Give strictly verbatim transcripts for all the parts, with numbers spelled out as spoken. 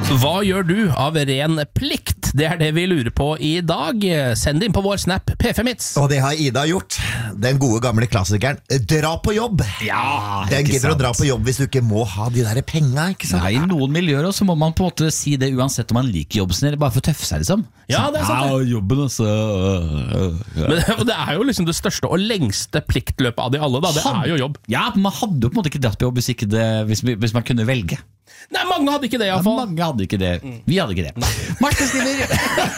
Hva gjør du av ren plikt? Det er det vi lurer på i dag. Send det inn på vår Snap P fem Hits. Og det har Ida gjort. Den gode gamle klassikeren. Dra på jobb. Ja, Den gidder å dra på jobb hvis du ikke må ha de der penga, ikke sant? Nei, i noen miljøer også må man på en måte si det uansett om man liker jobben sin, eller bare for å tøffe seg, liksom. Ja, det er sant det. Ja, jobben, altså. Men det er jo liksom det største og lengste pliktløpet av de alle, da. Det er jo jobb. Ja, man hadde jo på en måte ikke dratt på jobb hvis, ikke det, hvis, hvis man kunne velge. Nei, mange hadde ikke det i hvert fall. Ja, mange hadde ikke det. Vi hadde ikke det. Marte skriver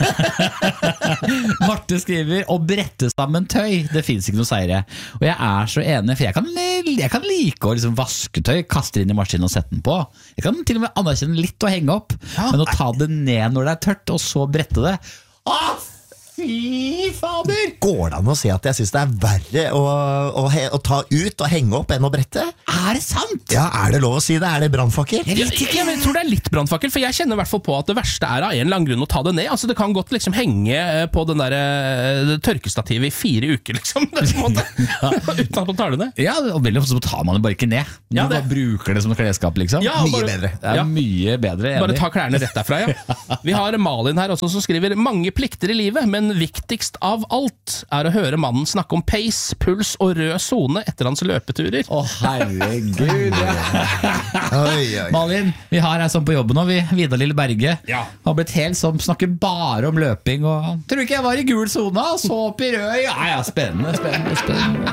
Marte skriver å brette sammen tøy, det finnes ikke noe seire. Og jeg er så enig, for jeg kan, jeg kan like å liksom vaske tøy, kaste inn i maskinen og sette den på. Jeg kan til og med anerkjenne litt å henge opp, men å ta det ned når det er tørt og så brette det. Åh, fy fader! Går det an å si at jeg synes det er verre å, å, å ta ut og henge opp enn å brette? Er det sant? Ja, er det lov å si det? Er det brandfakkel? Jeg vet ikke, men jeg tror det er litt brannfakkel, for jeg kjenner i hvert fall på at det verste er av en eller annen grunn å ta det ned. Altså, det kan godt liksom henge på den der uh, tørkestativet i fire uker, liksom, måte, uten at man tar det ned. Ja, og veldig ofte så tar man det bare ikke ned. Man Ja, det- bare bruker det som klesskap, liksom. Ja, Mye bare- bedre. Det er Ja. mye bedre. Bare enig. ta klærne rett derfra, ja. Vi har Malin her også som skriver mange plikter i livet, men viktigst av alt er å høre mannen snakke om pace, puls og rød zone etter hans løpeturer. Å, herregud. Oi, oi. Malin, vi har ei sånn på jobben nå, vi, Vidar Lille Berge. Ja. Har blitt helt som snakker bare om løping, og tror ikke jeg var i gul zone, og så opp i rød. Ja, ja, spennende, spennende, spennende.